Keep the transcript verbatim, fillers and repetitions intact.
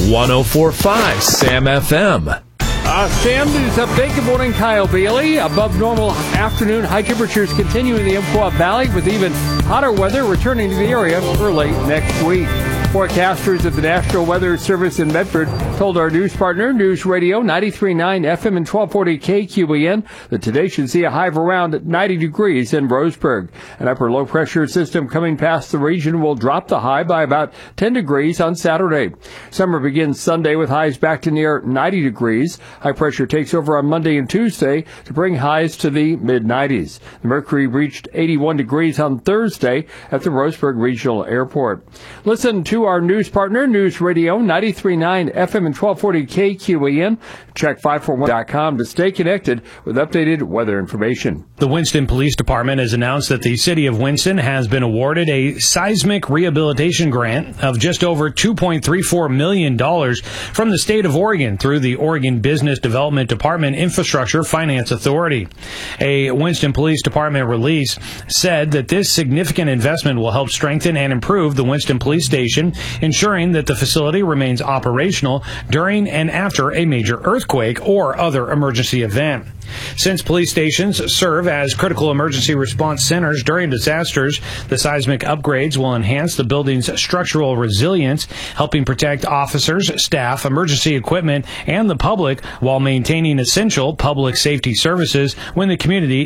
one oh four point five Sam F M. Uh, Sam, news update. Good morning, Kyle Bailey. Above normal afternoon high temperatures continue in the Umpqua Valley with even hotter weather returning to the area early next week. Forecasters at the National Weather Service in Medford told our news partner, News Radio ninety-three point nine F M and twelve forty K Q E N, that today should see a high of around ninety degrees in Roseburg. An upper low pressure system coming past the region will drop the high by about ten degrees on Saturday. Summer begins Sunday with highs back to near ninety degrees. High pressure takes over on Monday and Tuesday to bring highs to the mid nineties. The mercury reached eighty-one degrees on Thursday at the Roseburg Regional Airport. Listen to our news partner, News Radio ninety-three point nine F M and twelve forty K Q E N. Check five forty-one dot com to stay connected with updated weather information. The Winston Police Department has announced that the city of Winston has been awarded a seismic rehabilitation grant of just over two point three four million dollars from the state of Oregon through the Oregon Business Development Department Infrastructure Finance Authority. A Winston Police Department release said that this significant investment will help strengthen and improve the Winston Police Station, ensuring that the facility remains operational during and after a major earthquake or other emergency event. Since police stations serve as critical emergency response centers during disasters, the seismic upgrades will enhance the building's structural resilience, helping protect officers, staff, emergency equipment, and the public while maintaining essential public safety services when the community